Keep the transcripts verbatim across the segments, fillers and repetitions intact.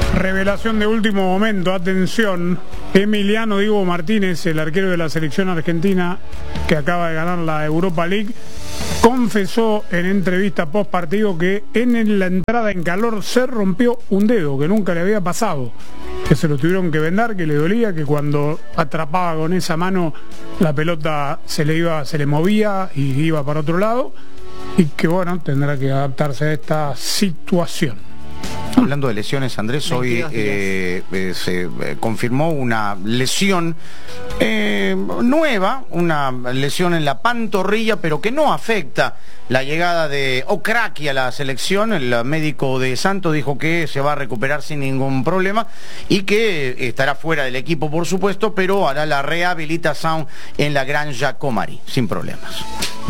Revelación de último momento, atención. Emiliano Diego Martínez, el arquero de la selección argentina que acaba de ganar la Europa League, confesó en entrevista post partido que en la entrada en calor se rompió un dedo, que nunca le había pasado, que se lo tuvieron que vendar, que le dolía, que cuando atrapaba con esa mano la pelota se le iba, se le movía y iba para otro lado, y que bueno, tendrá que adaptarse a esta situación. Hablando de lesiones, Andrés, hoy eh, eh, se eh, confirmó una lesión eh, nueva, una lesión en la pantorrilla, pero que no afecta la llegada de Okraki a la selección. El médico de Santos dijo que se va a recuperar sin ningún problema y que estará fuera del equipo, por supuesto, pero hará la rehabilitación en la Granja Comari, sin problemas.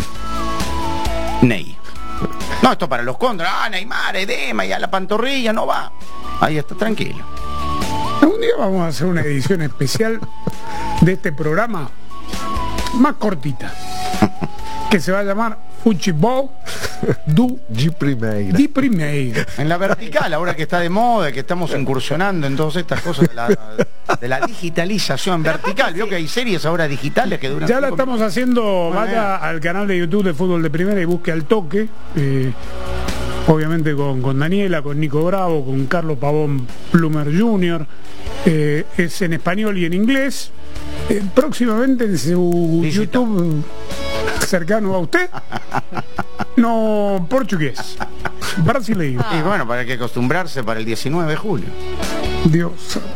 Ney. No, esto para los contras. Ah, Neymar, edema, y a la pantorrilla no va. Ahí está, tranquilo. Un día vamos a hacer una edición especial de este programa más cortita, que se va a llamar Futebol do de Primeira. de Primeira. En la vertical, ahora que está de moda, que estamos incursionando en todas estas cosas de la, de la digitalización vertical. Vio que hay series ahora digitales que duran... Ya la estamos haciendo. Vaya al canal de YouTube de Fútbol de Primera y busque Al Toque. Eh, obviamente con, con Daniela, con Nico Bravo, con Carlos Pavón Plumer junior Eh, es en español y en inglés. Eh, próximamente en su Digital. YouTube cercano a usted, no portugués, brasileño. Y bueno, para que acostumbrarse para el diecinueve de julio. Dios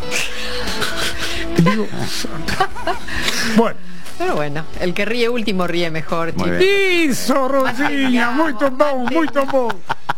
Dios Bueno. Pero bueno, el que ríe último ríe mejor, chicos. Isso, Rosinha, muy bom, muy bom.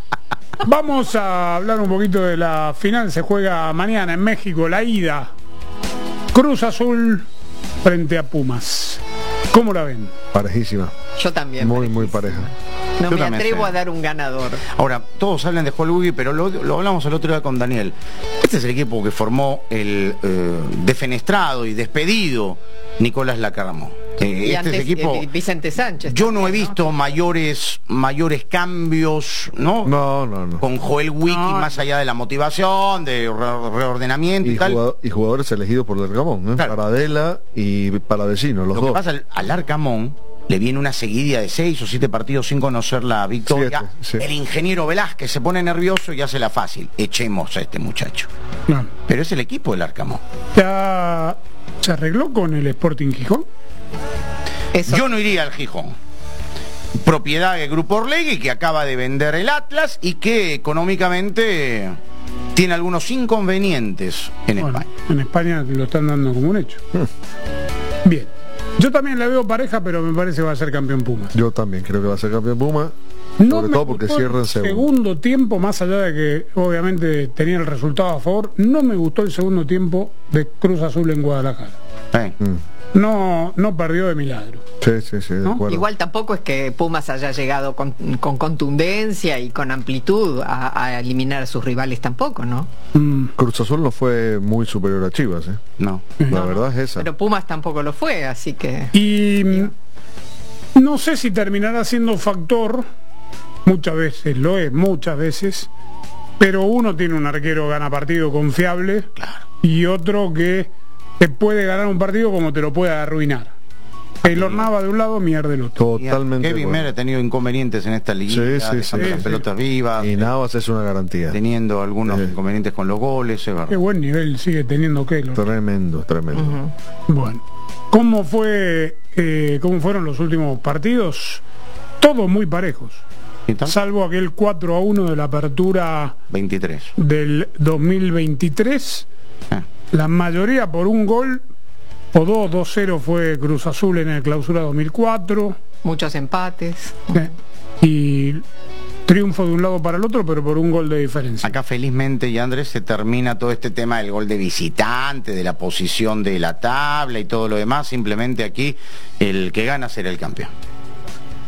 Vamos a hablar un poquito de la final. Se juega mañana en México, la ida. Cruz Azul frente a Pumas. ¿Cómo la ven? Parejísima. Yo también. Muy, muy pareja. No Yo me también atrevo sé. a dar un ganador. Ahora, todos hablan de Hollywood, pero lo, lo hablamos el otro día con Daniel. Este es el equipo que formó el eh, defenestrado y despedido Nicolás Larcamón. Eh, Y este antes, es el equipo... eh, Vicente Sánchez. Yo no he también, visto mayores mayores cambios, ¿no? No, no, no. Con Joel Wiki, No. más allá de la motivación, de re- reordenamiento y, Y, tal. jugador- y jugadores elegidos por Larcamón, ¿eh? Claro. Paradela y Palavecino, los Lo que dos. pasa al- al Larcamón le viene una seguidilla de seis o siete partidos sin conocer la victoria. Siete, sí. El ingeniero Velázquez se pone nervioso y hace la fácil. Echemos a este muchacho. No. Pero es el equipo del Larcamón. ¿Ya se arregló con el Sporting Gijón? Eso. Yo no iría al Gijón. Propiedad del Grupo Orlegui, que acaba de vender el Atlas y que económicamente tiene algunos inconvenientes en Bueno, España. en España lo están dando como un hecho. Bien. Yo también la veo pareja, pero me parece que va a ser campeón Pumas. Yo también creo que va a ser campeón Puma. No sobre me todo porque gustó cierra en el segundo. segundo tiempo, más allá de que obviamente tenía el resultado a favor, no me gustó el segundo tiempo de Cruz Azul en Guadalajara. Eh. Mm. No, no perdió de milagro. Sí, sí, sí, de ¿No? acuerdo. Igual tampoco es que Pumas haya llegado con, con contundencia y con amplitud a, a eliminar a sus rivales tampoco, ¿no? Mm. Cruz Azul no fue muy superior a Chivas, ¿eh? No. La verdad es esa. Pero Pumas tampoco lo fue, así que... Y mm, no sé si terminará siendo factor, muchas veces lo es, muchas veces, pero uno tiene un arquero gana partido confiable y otro que te puede ganar un partido como te lo puede arruinar. Taylor Nava de un lado, Mier del otro. Totalmente. Kevin de Mer ha acuerdo. tenido inconvenientes en esta liga, Sí, sí, dejando sí, las sí. pelotas vivas, Y Navas es una garantía. teniendo algunos Sí. inconvenientes con los goles, es verdad. Qué buen nivel sigue teniendo Taylor. Tremendo, tremendo. Bueno, ¿cómo fue, eh, cómo fueron los últimos partidos? Todos muy parejos, ¿Y tal? salvo aquel cuatro a uno de la apertura veintitrés. del dos mil veintitrés. Ah. La mayoría por un gol, o dos, dos cero fue Cruz Azul en el clausura dos mil cuatro. Muchos empates. eh, y triunfo de un lado para el otro, pero por un gol de diferencia. Acá felizmente, y Andrés, se termina todo este tema del gol de visitante, de la posición de la tabla y todo lo demás. Simplemente aquí el que gana será el campeón.